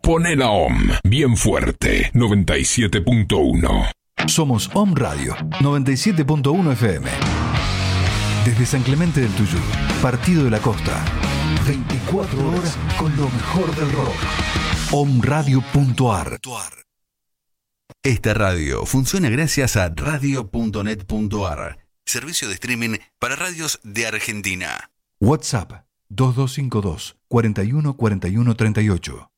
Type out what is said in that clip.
Poné la OM bien fuerte, 97.1. Somos OM Radio, 97.1 FM. Desde San Clemente del Tuyú, Partido de la Costa. 24 horas con lo mejor del rock. omradio.ar. Esta radio funciona gracias a radio.net.ar, servicio de streaming para radios de Argentina. WhatsApp 2252 41 41 38.